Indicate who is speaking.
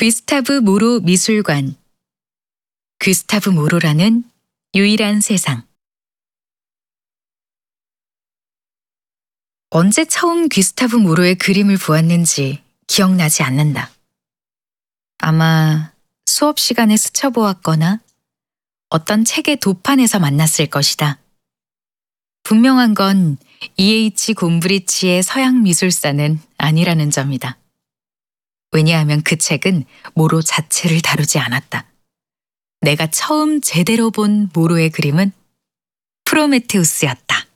Speaker 1: 귀스타브 모로 미술관. 귀스타브 모로라는 유일한 세상. 언제 처음 귀스타브 모로의 그림을 보았는지 기억나지 않는다. 아마 수업 시간에 스쳐보았거나 어떤 책의 도판에서 만났을 것이다. 분명한 건 E.H. 곰브리치의 서양 미술사는 아니라는 점이다. 왜냐하면 그 책은 모로 자체를 다루지 않았다. 내가 처음 제대로 본 모로의 그림은 프로메테우스였다.